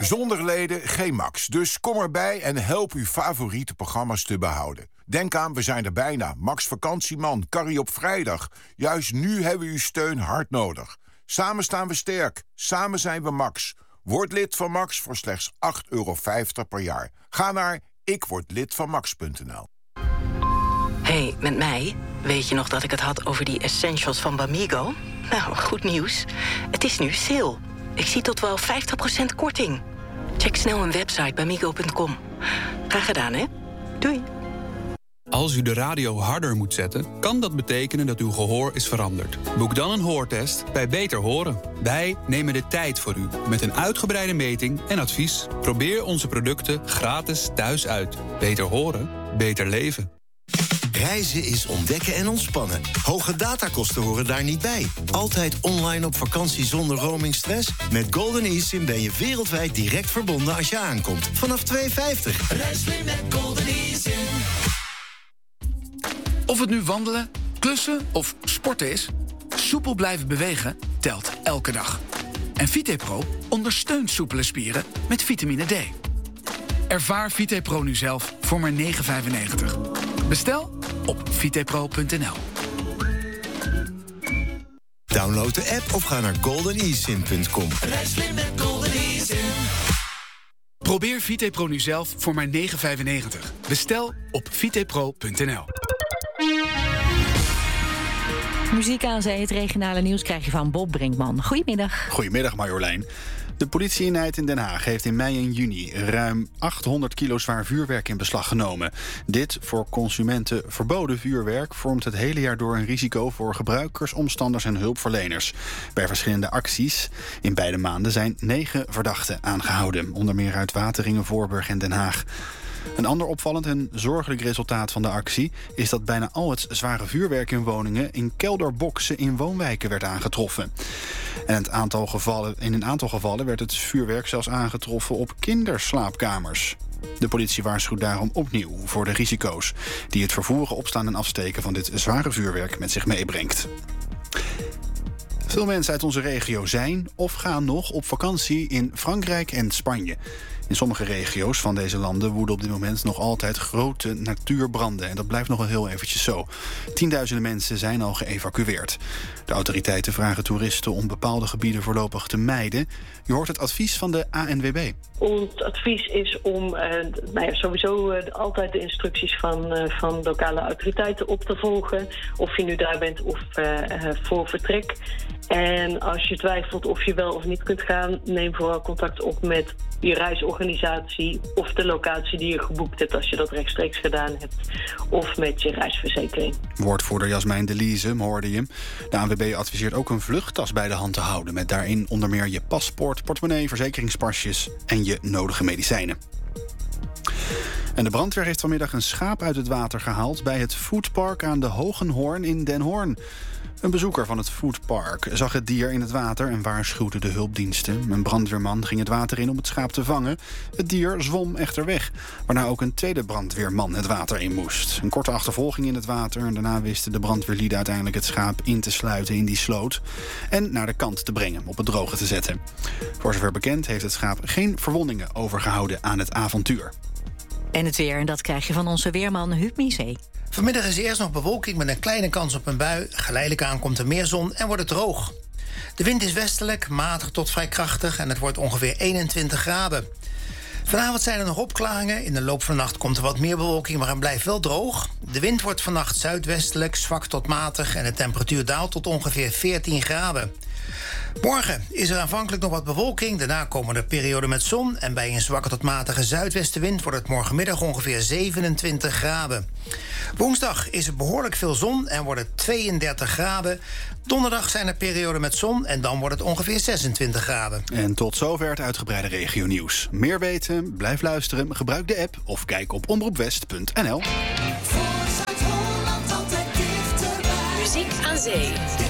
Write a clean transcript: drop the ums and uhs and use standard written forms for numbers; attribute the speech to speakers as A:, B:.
A: Zonder leden geen Max. Dus kom erbij en help uw favoriete programma's te behouden. Denk aan, we zijn er bijna. Max Vakantieman, Carrie op vrijdag. Juist nu hebben we uw steun hard nodig. Samen staan we sterk. Samen zijn we Max. Word lid van Max voor slechts €8,50 per jaar. Ga naar ikwordlidvanmax.nl.
B: Hey, met mij? Weet je nog dat ik het had over die essentials van Bamigo? Nou, goed nieuws. Het is nu sale. Ik zie tot wel 50% korting. Check snel een website bamigo.com. Graag gedaan, hè? Doei.
C: Als u de radio harder moet zetten, kan dat betekenen dat uw gehoor is veranderd. Boek dan een hoortest bij Beter Horen. Wij nemen de tijd voor u met een uitgebreide meting en advies. Probeer onze producten gratis thuis uit. Beter horen, beter leven.
D: Reizen is ontdekken en ontspannen. Hoge datakosten horen daar niet bij. Altijd online op vakantie zonder roamingstress? Met Golden eSIM ben je wereldwijd direct verbonden als je aankomt. Vanaf €2,50.
E: Reis mee met Golden eSIM.
F: Of het nu wandelen, klussen of sporten is, soepel blijven bewegen telt elke dag. En VitePro ondersteunt soepele spieren met vitamine D. Ervaar VitePro nu zelf voor maar €9,95. Bestel op vitepro.nl.
D: Download de app of ga naar goldenesim.com.
E: Reis mee met Golden eSIM.
F: Probeer VitePro nu zelf voor maar €9,95. Bestel op vitepro.nl.
G: Muziek aan zee, het regionale nieuws krijg je van Bob Brinkman. Goedemiddag.
H: Goedemiddag, Marjolein. De politie-eenheid in Den Haag heeft in mei en juni ruim 800 kilo zwaar vuurwerk in beslag genomen. Dit voor consumenten verboden vuurwerk vormt het hele jaar door een risico voor gebruikers, omstanders en hulpverleners. Bij verschillende acties in beide maanden zijn 9 verdachten aangehouden, onder meer uit Wateringen, Voorburg en Den Haag. Een ander opvallend en zorgelijk resultaat van de actie is dat bijna al het zware vuurwerk in woningen in kelderboxen in woonwijken werd aangetroffen. En in een aantal gevallen werd het vuurwerk zelfs aangetroffen op kinderslaapkamers. De politie waarschuwt daarom opnieuw voor de risico's die het vervoeren, opslaan en afsteken van dit zware vuurwerk met zich meebrengt. Veel mensen uit onze regio zijn of gaan nog op vakantie in Frankrijk en Spanje. In sommige regio's van deze landen woeden op dit moment nog altijd grote natuurbranden. En dat blijft nog wel heel eventjes zo. Tienduizenden mensen zijn al geëvacueerd. De autoriteiten vragen toeristen om bepaalde gebieden voorlopig te mijden. Je hoort het advies van de ANWB.
I: Ons advies is om sowieso altijd de instructies van lokale autoriteiten op te volgen. Of je nu daar bent of voor vertrek. En als je twijfelt of je wel of niet kunt gaan, neem vooral contact op met je reisorganisatie of de locatie die je geboekt hebt als je dat rechtstreeks gedaan hebt. Of met je reisverzekering.
H: Woordvoerder Jasmijn de Lieze, hoorde je. De ANWB adviseert ook een vluchttas bij de hand te houden, met daarin onder meer je paspoort, portemonnee, verzekeringspasjes en je nodige medicijnen. En de brandweer heeft vanmiddag een schaap uit het water gehaald bij het foodpark aan de Hogenhoorn in Den Hoorn. Een bezoeker van het foodpark zag het dier in het water en waarschuwde de hulpdiensten. Een brandweerman ging het water in om het schaap te vangen. Het dier zwom echter weg, waarna ook een tweede brandweerman het water in moest. Een korte achtervolging in het water en daarna wisten de brandweerlieden uiteindelijk het schaap in te sluiten in die sloot en naar de kant te brengen, op het droge te zetten. Voor zover bekend heeft het schaap geen verwondingen overgehouden aan het avontuur.
G: En het weer, en dat krijg je van onze weerman Huub Miezee.
J: Vanmiddag is er eerst nog bewolking met een kleine kans op een bui. Geleidelijk aan komt er meer zon en wordt het droog. De wind is westelijk, matig tot vrij krachtig en het wordt ongeveer 21 graden. Vanavond zijn er nog opklaringen. In de loop van de nacht komt er wat meer bewolking, maar het blijft wel droog. De wind wordt vannacht zuidwestelijk, zwak tot matig en de temperatuur daalt tot ongeveer 14 graden. Morgen is er aanvankelijk nog wat bewolking. Daarna komen er perioden met zon. En bij een zwakke tot matige zuidwestenwind wordt het morgenmiddag ongeveer 27 graden. Woensdag is er behoorlijk veel zon en wordt het 32 graden. Donderdag zijn er perioden met zon en dan wordt het ongeveer 26 graden.
H: En tot zover het uitgebreide regionieuws. Meer weten? Blijf luisteren, gebruik de app of kijk op omroepwest.nl.
E: Voor Zuid-Holland altijd dichterbij.
B: Muziek aan zee.